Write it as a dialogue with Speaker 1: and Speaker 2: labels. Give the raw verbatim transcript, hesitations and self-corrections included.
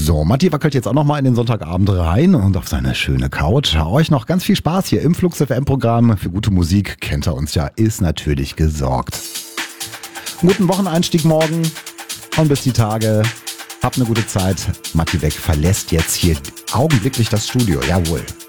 Speaker 1: So, Matti wackelt jetzt auch nochmal in den Sonntagabend rein und auf seine schöne Couch. Euch noch ganz viel Spaß hier im Flux F M-Programm. Für gute Musik, kennt ihr uns ja, ist natürlich gesorgt. Guten Wocheneinstieg morgen und bis die Tage. Habt eine gute Zeit. Matti Beck verlässt jetzt hier augenblicklich das Studio. Jawohl.